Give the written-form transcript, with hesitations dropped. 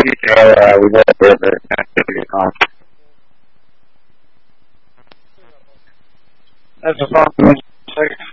detail we got the activity comp. That's a problem.